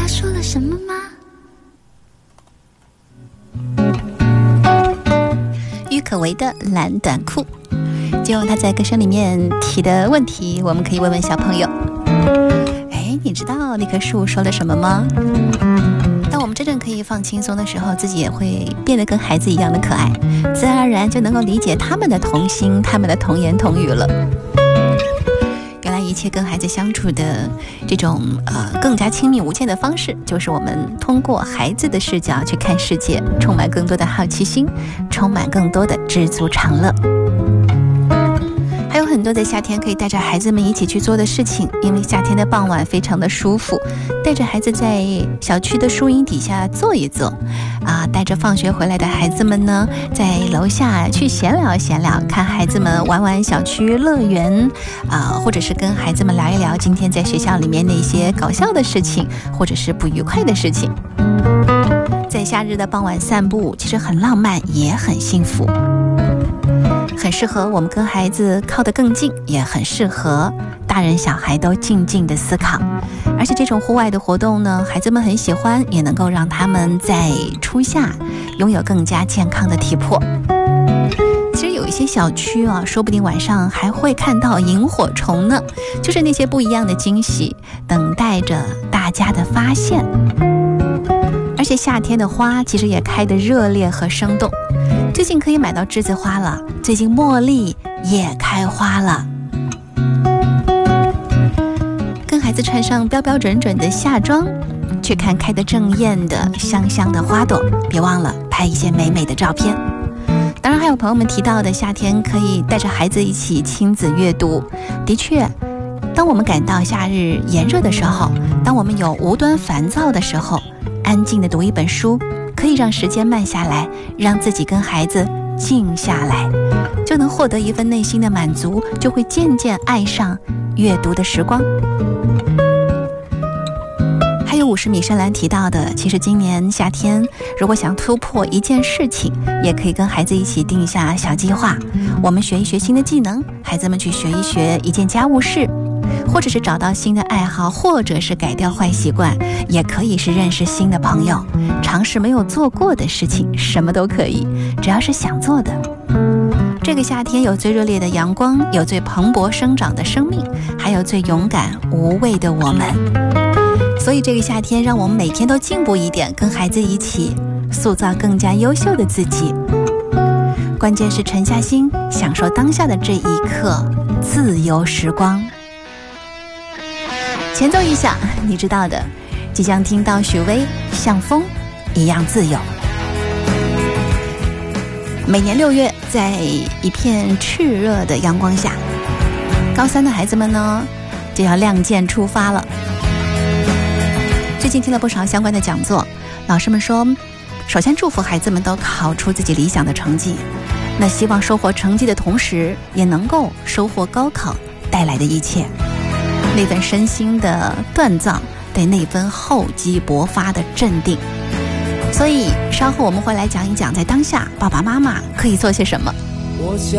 说了什么吗？郁可唯的蓝短裤，就他在歌声里面提的问题，我们可以问问小朋友。你知道那棵树说了什么吗？当我们真正可以放轻松的时候，自己也会变得跟孩子一样的可爱，自然而然就能够理解他们的童心，他们的童言童语了。原来一切跟孩子相处的这种更加亲密无间的方式，就是我们通过孩子的视角去看世界，充满更多的好奇心，充满更多的知足常乐。还有很多在夏天可以带着孩子们一起去做的事情，因为夏天的傍晚非常的舒服，带着孩子在小区的树荫底下坐一坐带着放学回来的孩子们呢，在楼下去闲聊闲聊，看孩子们玩玩小区乐园或者是跟孩子们聊一聊今天在学校里面那些搞笑的事情，或者是不愉快的事情。在夏日的傍晚散步，其实很浪漫，也很幸福，很适合我们跟孩子靠得更近，也很适合大人小孩都静静的思考。而且这种户外的活动呢，孩子们很喜欢，也能够让他们在初夏拥有更加健康的体魄。其实有一些小区说不定晚上还会看到萤火虫呢，就是那些不一样的惊喜，等待着大家的发现。而且夏天的花其实也开得热烈和生动，最近可以买到栀子花了，最近茉莉也开花了。跟孩子穿上标标准准的夏装，去看开得正艳的香香的花朵，别忘了拍一些美美的照片。当然还有朋友们提到的夏天可以带着孩子一起亲子阅读，的确当我们感到夏日炎热的时候，当我们有无端烦躁的时候，安静地读一本书，可以让时间慢下来，让自己跟孩子静下来，就能获得一份内心的满足，就会渐渐爱上阅读的时光。还有50米深蓝提到的，其实今年夏天如果想突破一件事情，也可以跟孩子一起定下小计划，我们学一学新的技能，孩子们去学一学一件家务事，或者是找到新的爱好，或者是改掉坏习惯，也可以是认识新的朋友，尝试没有做过的事情，什么都可以，只要是想做的。这个夏天有最热烈的阳光，有最蓬勃生长的生命，还有最勇敢无畏的我们。所以这个夏天让我们每天都进步一点，跟孩子一起塑造更加优秀的自己。关键是沉下心，享受当下的这一刻自由时光。前奏一响，你知道的，即将听到许巍像风一样自由。每年6月，在一片炽热的阳光下，高3的孩子们呢就要亮剑出发了。最近听了不少相关的讲座，老师们说，首先祝福孩子们都考出自己理想的成绩，那希望收获成绩的同时，也能够收获高考带来的一切，那份身心的锻造，对那份厚积薄发的镇定。所以稍后我们会来讲一讲，在当下爸爸妈妈可以做些什么。 我想